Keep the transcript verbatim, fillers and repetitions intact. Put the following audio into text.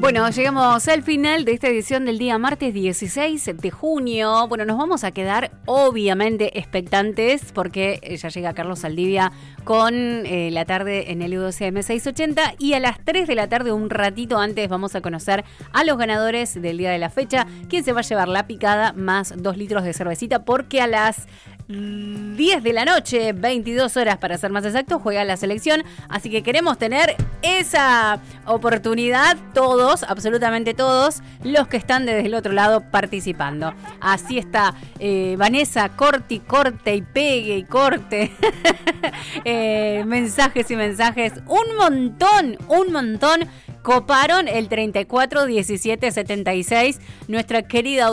Bueno, llegamos al final de esta edición del día martes dieciséis de junio. Bueno, nos vamos a quedar obviamente expectantes porque ya llega Carlos Saldivia con eh, la tarde en el U dos M seiscientos ochenta y a las tres de la tarde, un ratito antes, vamos a conocer a los ganadores del día de la fecha. ¿Quién se va a llevar la picada más dos litros de cervecita? Porque a las diez de la noche, veintidós horas para ser más exacto, juega la selección, así que queremos tener esa oportunidad todos, absolutamente todos los que están desde el otro lado participando. Así está eh, Vanessa, corti, corte y pegue y corte eh, mensajes y mensajes, un montón, un montón coparon el treinta y cuatro diecisiete setenta y seis, nuestra querida